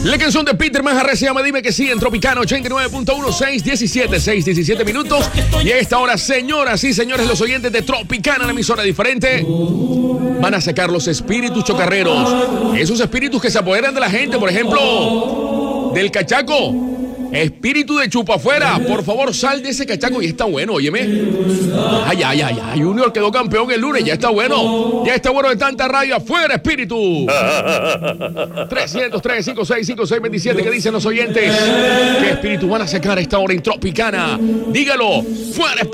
La canción de Peter Manjarres se llama Dime que sí en Tropicana 89.1, 6:17 minutos. Y a esta hora, señoras y señores, los oyentes de Tropicana, la emisora diferente, van a sacar los espíritus chocarreros. Esos espíritus que se apoderan de la gente, por ejemplo, del cachaco. Espíritu de chupa afuera, por favor, sal de ese cachaco. Y está bueno, óyeme. Ay, Junior quedó campeón el lunes, ya está bueno. Ya está bueno de tanta rabia. Afuera, espíritu. 303-565627, ¿qué dicen los oyentes? ¿Qué espíritu van a sacar a esta hora en Tropicana? Dígalo, fuera, espíritu.